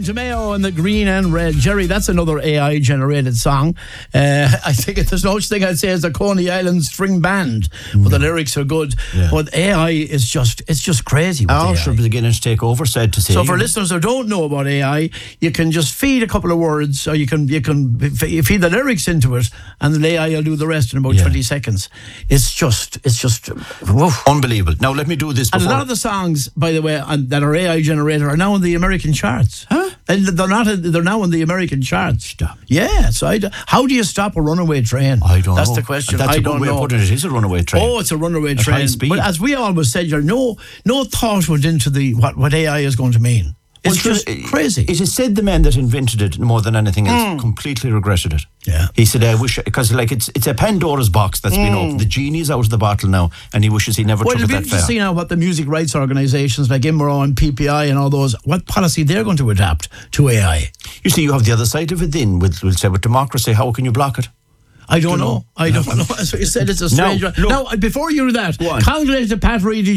Home to Mayo and the Green and Red. Jerry, that's another AI generated song. I think there's no such thing I'd say as a Coney Island string band, but the lyrics are good. Yeah. But AI is just crazy. Our should be beginning to take over, sad to say. So for listeners who don't know about AI, you can just feed a couple of words, or you can feed the lyrics into it, and the AI will do the rest in about 20 seconds. It's just woof. Unbelievable. Now let me do this before. And a lot of the songs, by the way, that are AI generated are now in the American charts. Huh? And they're now in the American charts. Stop. Yeah. So how do you stop a runaway train? I don't know. That's the question. That's a good way of putting it. It is a runaway train. Oh, it's a runaway At train. high speed. But as we always said, no thought went into what AI is going to mean. It's just crazy. It is said the man that invented it more than anything else completely regretted it. Yeah. He said, I wish, because it's a Pandora's box that's been opened. The genie's out of the bottle now, and he wishes he never took it that far. Well, it'll be interesting to see now what the music rights organisations like IMRO and PPI and all those, what policy they're going to adapt to AI. You see, you have the other side of it then, we'll say with democracy, how can you block it? I don't know. I don't know. That's what you said. It's a strange one. Now, before you do that, congratulations to Pat Reedy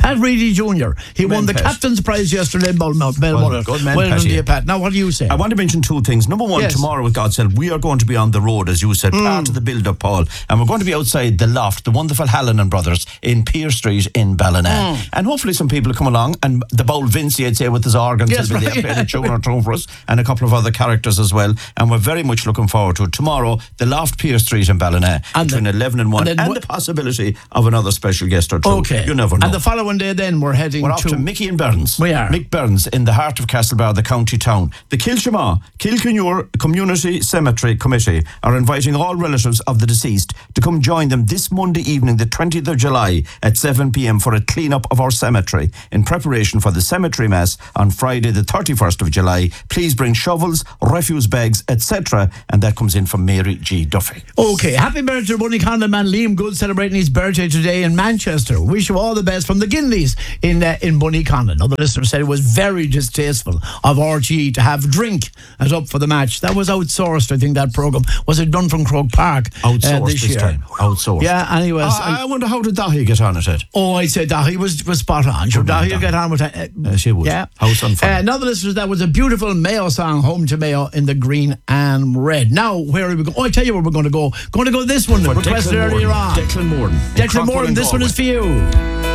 Jr. He won the captain's prize yesterday in Belmont. Good man, well done, Pat. Now, what do you say? I want to mention two things. Number one, tomorrow, with God's help, we are going to be on the road, as you said, part of the build-up, Paul. And we're going to be outside the Loft, the wonderful Halloran Brothers, in Pier Street in Ballina. And hopefully some people will come along, and the Bowl Vinci, I'd say, with his organs, will be there, playing a tune or two for us, and a couple of other characters as well. And we're very much looking forward to it. Tomorrow, the Loft, Pier Street in Ballina, between 11 and 1, and the possibility of another special guest or two. Okay. You never know. And the following day then, we're off to Mickey and Burns. We are. Mick Burns in the heart of Castlebar, the county town. The Kilshama Kilkenure Community Cemetery Committee are inviting all relatives of the deceased to come join them this Monday evening, the 20th of July at 7 p.m. for a clean-up of our cemetery in preparation for the cemetery mass on Friday the 31st of July. Please bring shovels, refuse bags, etc. And that comes in from Mary G. Duffy. Okay, happy birthday to Bunny Conlon man Liam Good, celebrating his birthday today in Manchester. Wish you all the best from the Ginleys in Bunny Conlon. Another listener said it was very distasteful of RTE to have drink as up for the match. That was outsourced, I think, that programme. Was it done from Croke Park outsourced this year? Time. Outsourced. Yeah, anyways. I wonder how did Dahi get on at it? Oh, I'd say Dahi was spot on. Sure, Dahi will get on with it. She would. Yeah. House on fire. Another listener, that was a beautiful Mayo song, Home to Mayo in the Green and Red. Now, where are we going? Oh, I tell you where we're going to go. Going to go this one. Requested earlier on. Declan Moran. Declan Moran, this one is for you.